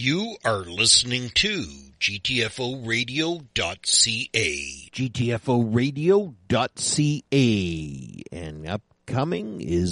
You are listening to GTFOradio.ca. GTFOradio.ca. And upcoming is